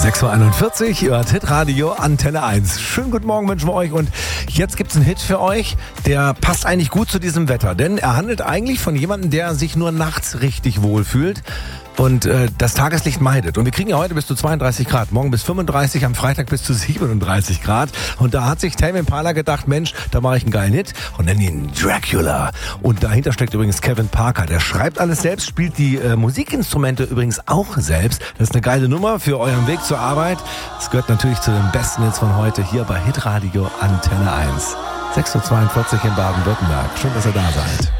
6.41 Uhr, ihr hört Hitradio Antenne 1. Schönen guten Morgen wünschen wir euch und jetzt gibt's einen Hit für euch, der passt eigentlich gut zu diesem Wetter, denn er handelt eigentlich von jemandem, der sich nur nachts richtig wohlfühlt und das Tageslicht meidet. Und wir kriegen ja heute bis zu 32 Grad, morgen bis 35, am Freitag bis zu 37 Grad. Und da hat sich Tame Impala gedacht, Mensch, da mache ich einen geilen Hit und nenne ihn Dracula. Und dahinter steckt übrigens Kevin Parker. Der schreibt alles selbst, spielt die Musikinstrumente übrigens auch selbst. Das ist eine geile Nummer für euren Weg zur Arbeit. Das gehört natürlich zu den besten Hits von heute hier bei Hitradio Antenne 1. 6.42 Uhr in Baden-Württemberg. Schön, dass ihr da seid.